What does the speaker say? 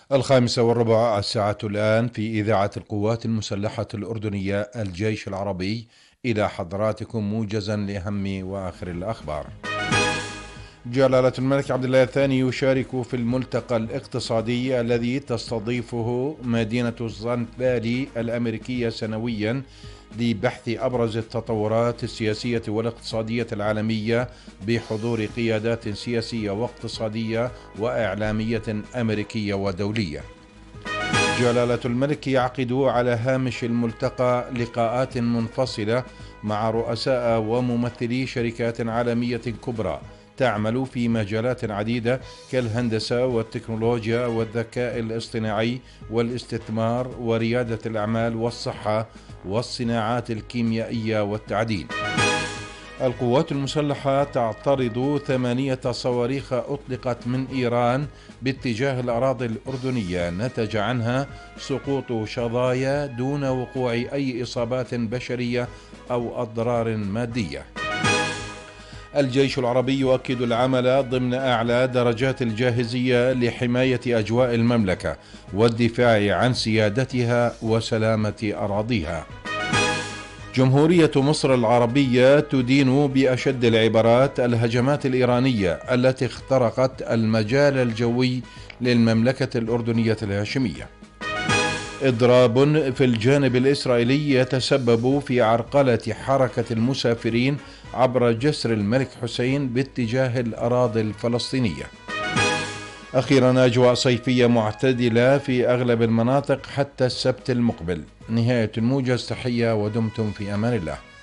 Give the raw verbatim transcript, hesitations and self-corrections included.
الخامسة والربع الساعة الآن في إذاعة القوات المسلحة الأردنية الجيش العربي، إلى حضراتكم موجزا لأهم وآخر الأخبار. جلالة الملك عبد الله الثاني يشارك في الملتقى الاقتصادي الذي تستضيفه مدينة سان فالي الأمريكية سنويا لبحث أبرز التطورات السياسية والاقتصادية العالمية بحضور قيادات سياسية واقتصادية وإعلامية أمريكية ودولية. جلالة الملك يعقد على هامش الملتقى لقاءات منفصلة مع رؤساء وممثلي شركات عالمية كبرى تعمل في مجالات عديدة كالهندسة والتكنولوجيا والذكاء الاصطناعي والاستثمار وريادة الأعمال والصحة والصناعات الكيميائية والتعدين. القوات المسلحة تعترض ثمانية صواريخ أطلقت من إيران باتجاه الأراضي الأردنية نتج عنها سقوط شظايا دون وقوع أي إصابات بشرية أو أضرار مادية. الجيش العربي يؤكد العمل ضمن أعلى درجات الجاهزية لحماية أجواء المملكة والدفاع عن سيادتها وسلامة أراضيها. جمهورية مصر العربية تدين بأشد العبارات الهجمات الإيرانية التي اخترقت المجال الجوي للمملكة الأردنية الهاشمية. إضراب في الجانب الإسرائيلي يتسبب في عرقلة حركة المسافرين عبر جسر الملك حسين باتجاه الأراضي الفلسطينية. أخيرا أجواء صيفية معتدلة في أغلب المناطق حتى السبت المقبل. نهاية الموجز، تحية ودمتم في أمان الله.